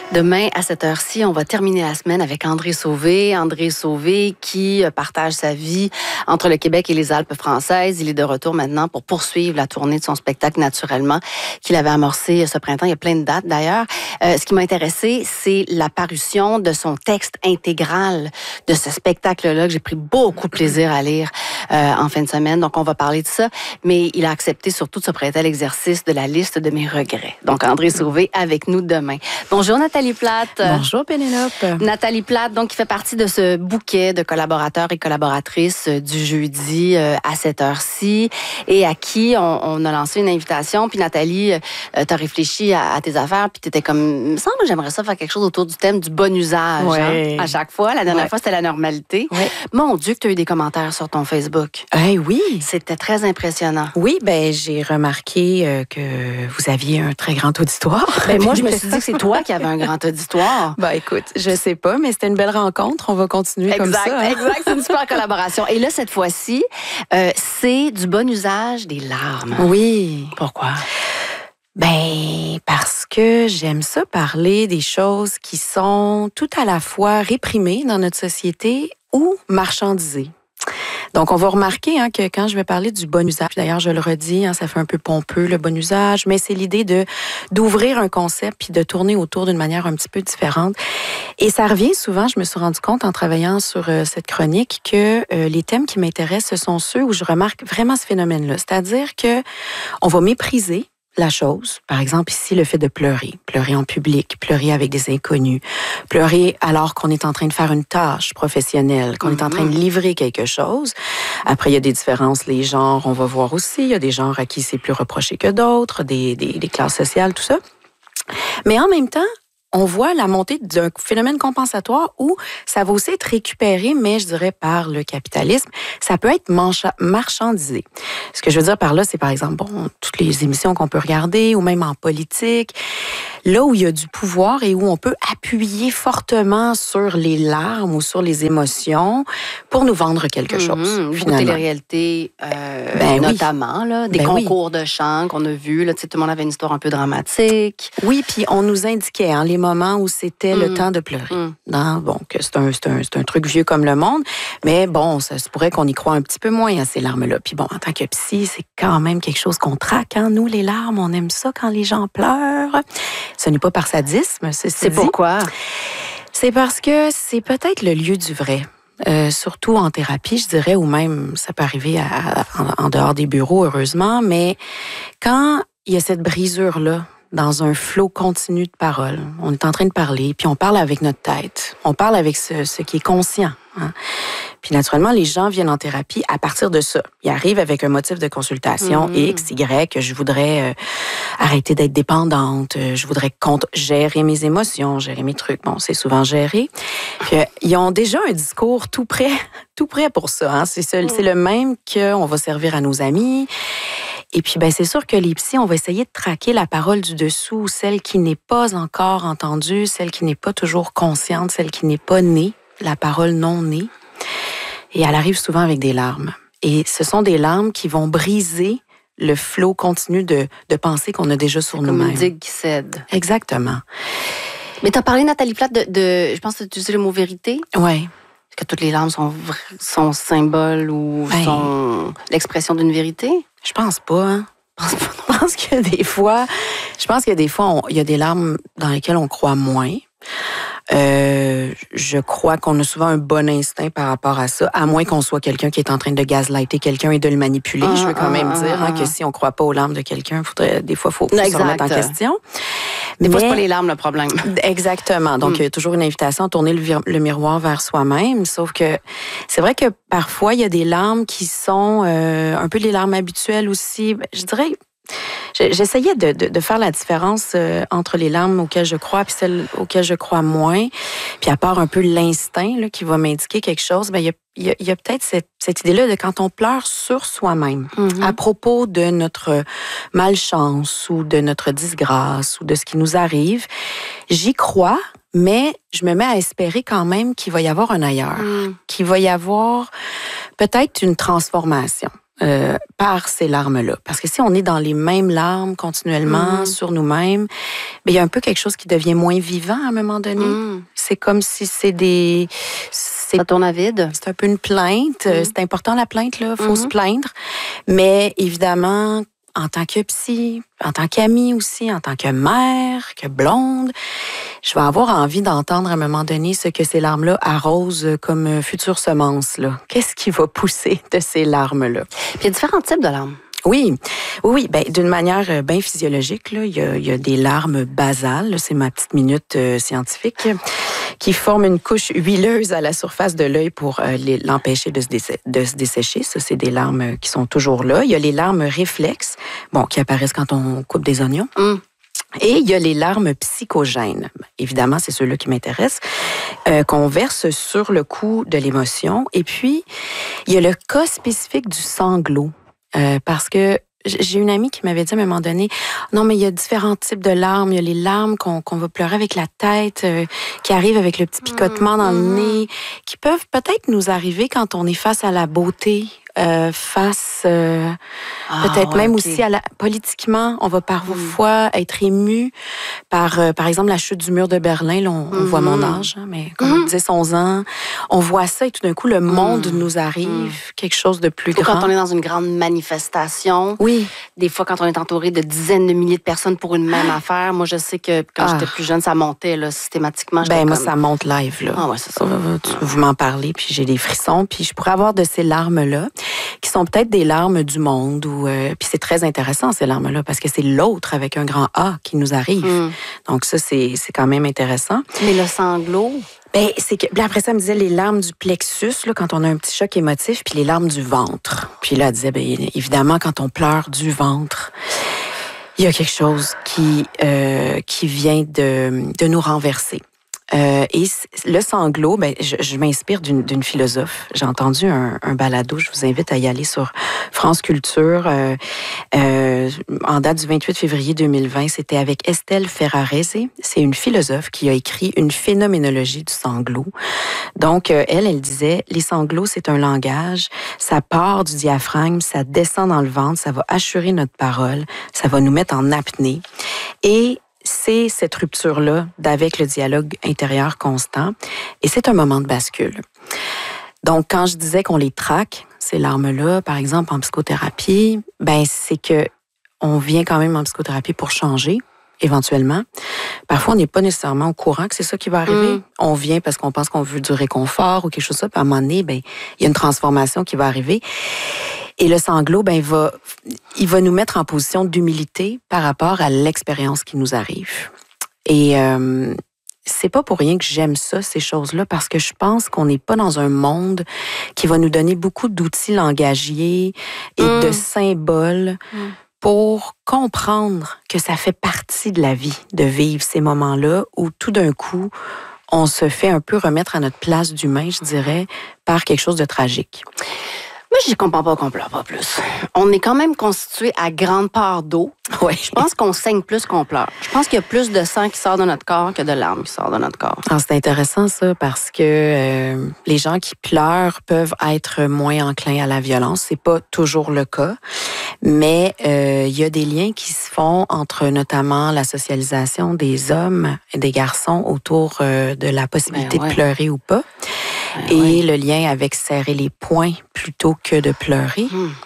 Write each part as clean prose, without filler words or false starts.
Demain, à cette heure-ci, on va terminer la semaine avec André Sauvé. André Sauvé qui partage sa vie entre le Québec et les Alpes françaises. Il est de retour maintenant pour poursuivre la tournée de son spectacle Naturellement qu'il avait amorcé ce printemps. Il y a plein de dates d'ailleurs. Ce qui m'a intéressé, c'est la parution de son texte intégral de ce spectacle-là que j'ai pris beaucoup de plaisir à lire en fin de semaine. Donc, on va parler de ça. Mais il a accepté surtout de se prêter à l'exercice de la liste de mes regrets. Donc, André Sauvé avec nous demain. Bonjour Nathalie Plate. Bonjour Pénélope. Nathalie Plate, donc, qui fait partie de ce bouquet de collaborateurs et collaboratrices du jeudi à cette heure-ci et à qui on a lancé une invitation. Puis Nathalie, t'as réfléchi à tes affaires puis t'étais comme, il me semble que j'aimerais ça faire quelque chose autour du thème du bon usage. Ouais. À chaque fois. La dernière fois, c'était la normalité. Ouais. Mon Dieu, que tu as eu des commentaires sur ton Facebook. Oui. C'était très impressionnant. Oui, j'ai remarqué que vous aviez un très grand auditoire. Moi, je me suis dit que c'est toi qui avais un grand auditoire. Écoute, je sais pas, mais c'était une belle rencontre. On va continuer comme ça. Exact, c'est une super collaboration. Et là, cette fois-ci, c'est du bon usage des larmes. Oui. Pourquoi? Parce que j'aime ça parler des choses qui sont tout à la fois réprimées dans notre société ou marchandisées. Donc, on va remarquer que quand je vais parler du bon usage, d'ailleurs, je le redis, ça fait un peu pompeux, le bon usage, mais c'est l'idée d'ouvrir un concept puis de tourner autour d'une manière un petit peu différente. Et ça revient souvent, je me suis rendu compte en travaillant sur cette chronique que les thèmes qui m'intéressent, ce sont ceux où je remarque vraiment ce phénomène-là. C'est-à-dire que on va mépriser la chose. Par exemple, ici, le fait de pleurer en public, pleurer avec des inconnus, pleurer alors qu'on est en train de faire une tâche professionnelle, qu'on est en train de livrer quelque chose. Après, il y a des différences, les genres, on va voir aussi. Il y a des genres à qui c'est plus reproché que d'autres, des classes sociales, tout ça. Mais en même temps, on voit la montée d'un phénomène compensatoire où ça va aussi être récupéré, mais je dirais par le capitalisme. Ça peut être marchandisé. Ce que je veux dire par là, c'est par exemple, toutes les émissions qu'on peut regarder, ou même en politique, là où il y a du pouvoir et où on peut appuyer fortement sur les larmes ou sur les émotions pour nous vendre quelque chose. Beaucoup de télé-réalité, notamment, là, des concours de chant qu'on a vus. Là, tout le monde avait une histoire un peu dramatique. Oui, puis on nous indiquait les moments où c'était le temps de pleurer. Que c'est un truc vieux comme le monde, mais ça se pourrait qu'on y croit un petit peu moins à ces larmes-là. Puis en tant que psy, c'est quand même quelque chose qu'on traque. Nous, les larmes, on aime ça quand les gens pleurent. Ce n'est pas par sadisme, c'est pourquoi? C'est parce que c'est peut-être le lieu du vrai. Surtout en thérapie, je dirais, ou même ça peut arriver en dehors des bureaux, heureusement, mais quand il y a cette brisure-là, dans un flot continu de paroles. On est en train de parler, puis on parle avec notre tête. On parle avec ce qui est conscient. Puis naturellement, les gens viennent en thérapie à partir de ça. Ils arrivent avec un motif de consultation X, Y, je voudrais arrêter d'être dépendante, je voudrais gérer mes émotions, gérer mes trucs. C'est souvent géré. Puis, ils ont déjà un discours tout prêt pour ça. C'est le même qu'on va servir à nos amis. Et puis, c'est sûr que les psys, on va essayer de traquer la parole du dessous, celle qui n'est pas encore entendue, celle qui n'est pas toujours consciente, celle qui n'est pas née, la parole non née. Et elle arrive souvent avec des larmes. Et ce sont des larmes qui vont briser le flot continu de pensée qu'on a déjà sur nous-mêmes. Comme une digue qui cède. Exactement. Mais tu as parlé, Nathalie Plate, je pense que tu as utilisé le mot vérité. Oui. Est-ce que toutes les larmes sont symboles ou sont l'expression d'une vérité? Je pense pas. Je pense qu'il y a des fois, il y a des larmes dans lesquelles on croit moins. Je crois qu'on a souvent un bon instinct par rapport à ça, à moins qu'on soit quelqu'un qui est en train de gaslighter quelqu'un et de le manipuler. Je veux quand même dire que si on croit pas aux larmes de quelqu'un, des fois, faut se remettre en question. Des fois, c'est pas les larmes le problème. Exactement. Donc, il y a toujours une invitation à tourner le miroir vers soi-même. Sauf que c'est vrai que parfois, il y a des larmes qui sont un peu les larmes habituelles aussi. Je dirais... J'essayais de faire la différence entre les larmes auxquelles je crois et celles auxquelles je crois moins. Puis à part un peu l'instinct qui va m'indiquer quelque chose, il y a peut-être cette idée-là de quand on pleure sur soi-même, à propos de notre malchance ou de notre disgrâce ou de ce qui nous arrive. J'y crois, mais je me mets à espérer quand même qu'il va y avoir un ailleurs, qu'il va y avoir peut-être une transformation. par ces larmes-là. Parce que si on est dans les mêmes larmes continuellement sur nous-mêmes, il y a un peu quelque chose qui devient moins vivant à un moment donné. C'est comme si ça tourne à vide. C'est un peu une plainte. C'est important la plainte, là. Faut se plaindre. Mais évidemment, en tant que psy, en tant qu'amie aussi, en tant que mère, que blonde, je vais avoir envie d'entendre à un moment donné ce que ces larmes-là arrosent comme future semence, là. Qu'est-ce qui va pousser de ces larmes-là? Puis il y a différents types de larmes. Oui. Ben, d'une manière bien physiologique, là, il y a des larmes basales, là, c'est ma petite minute scientifique, qui forment une couche huileuse à la surface de l'œil pour l'empêcher de se dessécher. Ça, c'est des larmes qui sont toujours là. Il y a les larmes réflexes, qui apparaissent quand on coupe des oignons. Et il y a les larmes psychogènes. Évidemment, c'est ceux-là qui m'intéressent, qu'on verse sur le coup de l'émotion. Et puis, il y a le cas spécifique du sanglot. Parce que j'ai une amie qui m'avait dit à un moment donné, non, mais il y a différents types de larmes. Il y a les larmes qu'on va pleurer avec la tête, qui arrivent avec le petit picotement dans le nez, qui peuvent peut-être nous arriver quand on est face à la beauté, face peut-être même aussi à politiquement, on va parfois être ému par exemple la chute du mur de Berlin. Là, on voit mon âge, mais comme 10-11 ans, on voit ça et tout d'un coup le monde nous arrive, quelque chose de plus grand. Quand on est dans une grande manifestation, des fois quand on est entouré de dizaines de milliers de personnes pour une même affaire, moi je sais que quand j'étais plus jeune, ça montait là, systématiquement. Moi ça monte live là. C'est ça. Vous m'en parlez, puis j'ai des frissons, puis je pourrais avoir de ces larmes là qui sont peut-être des larmes du monde. Puis c'est très intéressant, ces larmes-là, parce que c'est l'autre avec un grand A qui nous arrive. Donc ça, c'est quand même intéressant. Mais le sanglot... c'est que, après ça, elle me disait les larmes du plexus, là, quand on a un petit choc émotif, puis les larmes du ventre. Puis là, elle disait, évidemment, quand on pleure du ventre, il y a quelque chose qui vient de nous renverser. Et le sanglot, je m'inspire d'une philosophe. J'ai entendu un balado, je vous invite à y aller sur France Culture, en date du 28 février 2020. C'était avec Estelle Ferrarese. C'est une philosophe qui a écrit une phénoménologie du sanglot. Donc, elle disait, les sanglots, c'est un langage, ça part du diaphragme, ça descend dans le ventre, ça va assurer notre parole, ça va nous mettre en apnée. Et c'est cette rupture-là d'avec le dialogue intérieur constant. Et c'est un moment de bascule. Donc, quand je disais qu'on les traque, ces larmes-là, par exemple, en psychothérapie, c'est que on vient quand même en psychothérapie pour changer, éventuellement. Parfois, on n'est pas nécessairement au courant que c'est ça qui va arriver. On vient parce qu'on pense qu'on veut du réconfort ou quelque chose comme ça. Puis à un moment donné, il y a une transformation qui va arriver. Et le sanglot, il va nous mettre en position d'humilité par rapport à l'expérience qui nous arrive. Et c'est pas pour rien que j'aime ça, ces choses-là, parce que je pense qu'on n'est pas dans un monde qui va nous donner beaucoup d'outils langagiers et de symboles pour comprendre que ça fait partie de la vie, de vivre ces moments-là où tout d'un coup, on se fait un peu remettre à notre place d'humain, je dirais, par quelque chose de tragique. Moi, je ne comprends pas qu'on pleure pas plus. On est quand même constitué à grande part d'eau. Oui. Je pense qu'on saigne plus qu'on pleure. Je pense qu'il y a plus de sang qui sort de notre corps que de larmes qui sort de notre corps. C'est intéressant ça parce que les gens qui pleurent peuvent être moins enclins à la violence. C'est pas toujours le cas, mais il y a des liens qui se font entre notamment la socialisation des hommes et des garçons autour de la possibilité de pleurer ou pas. Et le lien avec serrer les poings plutôt que de pleurer.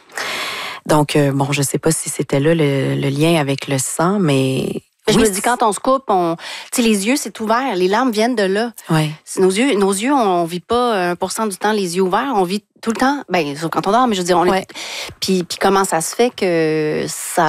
Donc, je ne sais pas si c'était là le lien avec le sang, mais... Je me dis, quand on se coupe, les yeux, c'est ouvert. Les larmes viennent de là. Ouais. Nos yeux, on vit pas 1% du temps les yeux ouverts. On vit tout le temps, sauf quand on dort, mais je veux dire, Puis comment ça se fait que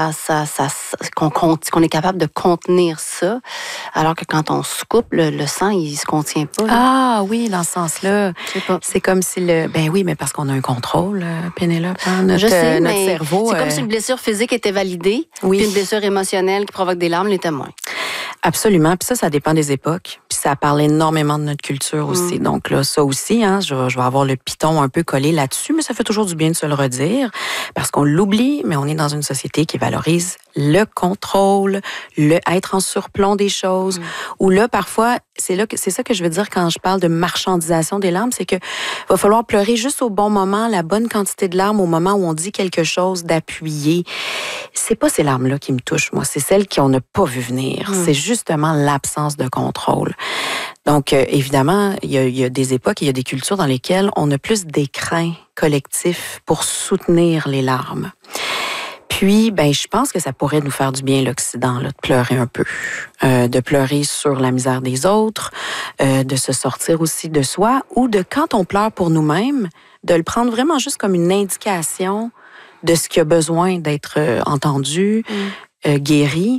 qu'on est capable de contenir ça, alors que quand on se coupe, le sang, il se contient pas. Là. Ah oui, dans ce sens-là. C'est comme si mais parce qu'on a un contrôle, Pénélope, notre cerveau. C'est comme si une blessure physique était validée, puis une blessure émotionnelle qui provoque des larmes l'était moins. Absolument. Puis ça dépend des époques. Puis ça parle énormément de notre culture aussi. Donc là, ça aussi, je vais avoir le piton un peu collé là-dessus, mais ça fait toujours du bien de se le redire parce qu'on l'oublie, mais on est dans une société qui valorise le contrôle, le être en surplomb des choses, où là, parfois, c'est ça que je veux dire quand je parle de marchandisation des larmes, c'est que va falloir pleurer juste au bon moment, la bonne quantité de larmes au moment où on dit quelque chose d'appuyé. C'est pas ces larmes-là qui me touchent, moi. C'est celles qu'on n'a pas vu venir. C'est justement l'absence de contrôle. Donc, évidemment, il y a des époques, il y a des cultures dans lesquelles on a plus d'écrin collectif pour soutenir les larmes. Puis, je pense que ça pourrait nous faire du bien, l'Occident, là, de pleurer un peu, de pleurer sur la misère des autres, de se sortir aussi de soi, ou de, quand on pleure pour nous-mêmes, de le prendre vraiment juste comme une indication de ce qui a besoin d'être entendu, guéri,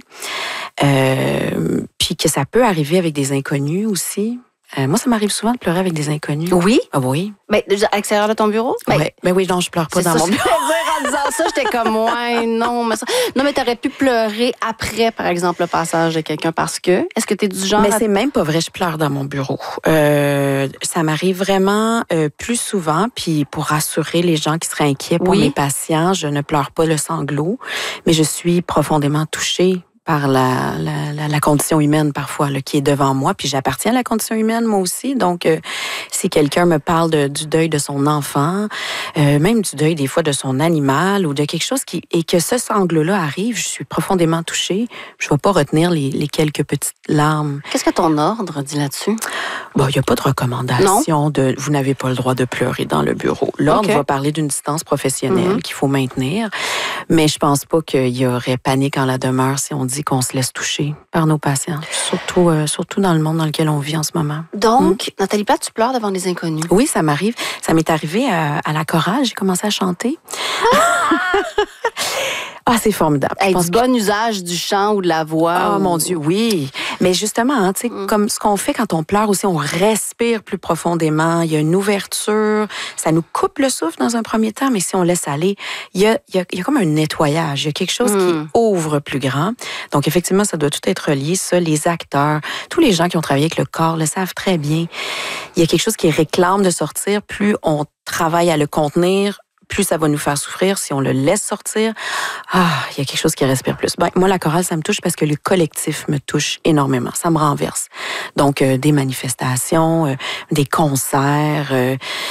puis que ça peut arriver avec des inconnus aussi. Moi, ça m'arrive souvent de pleurer avec des inconnus. Oui? Ah oui. À l'extérieur de ton bureau? Oui, non, je pleure pas dans mon bureau. En disant ça, j'étais comme, ouais, non. Mais t'aurais pu pleurer après, par exemple, le passage de quelqu'un parce que... Est-ce que t'es du genre... Mais c'est même pas vrai, je pleure dans mon bureau. Ça m'arrive vraiment plus souvent, puis pour rassurer les gens qui seraient inquiets pour mes patients, je ne pleure pas le sanglot, mais je suis profondément touchée par la condition humaine parfois là, qui est devant moi. Puis j'appartiens à la condition humaine, moi aussi. Donc, si quelqu'un me parle du deuil de son enfant, même du deuil des fois de son animal ou de quelque chose et que ce sanglot-là arrive, je suis profondément touchée. Je ne vais pas retenir les quelques petites larmes. Qu'est-ce que ton ordre dit là-dessus? Il n'y a pas de recommandation de vous n'avez pas le droit de pleurer dans le bureau. L'ordre va parler d'une distance professionnelle qu'il faut maintenir, mais je pense pas qu'il y aurait panique en la demeure si on dit qu'on se laisse toucher par nos patients, surtout dans le monde dans lequel on vit en ce moment. Donc, Nathalie Plante, tu pleures devant des inconnus? Oui, ça m'arrive. Ça m'est arrivé à la chorale, j'ai commencé à chanter. Ah, c'est formidable. Du bon usage du chant ou de la voix. Oh mon Dieu, oui. Mais justement, tu sais, comme ce qu'on fait quand on pleure aussi, on respire plus profondément. Il y a une ouverture. Ça nous coupe le souffle dans un premier temps, mais si on laisse aller, il y a comme un nettoyage. Il y a quelque chose qui ouvre plus grand. Donc, effectivement, ça doit tout être relié. Ça, les acteurs, tous les gens qui ont travaillé avec le corps le savent très bien. Il y a quelque chose qui réclame de sortir. Plus on travaille à le contenir, plus ça va nous faire souffrir. Si on le laisse sortir, il y a quelque chose qui respire plus. Moi, la chorale, ça me touche parce que le collectif me touche énormément. Ça me renverse. Donc, des manifestations, des concerts,